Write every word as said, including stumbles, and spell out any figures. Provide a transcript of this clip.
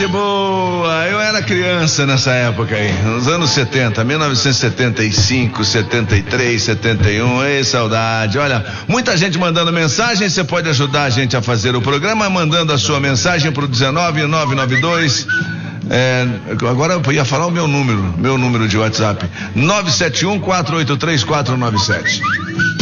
saudade boa. Eu era criança nessa época aí, nos anos setenta, mil novecentos e setenta e cinco, setenta e três, setenta e um. Ei, saudade. Olha, muita gente mandando mensagem. Você pode ajudar a gente a fazer o programa mandando a sua mensagem pro dezenove nove nove dois. É, agora eu ia falar o meu número, meu número de WhatsApp, nove sete um, quatro oito três, quatro nove sete.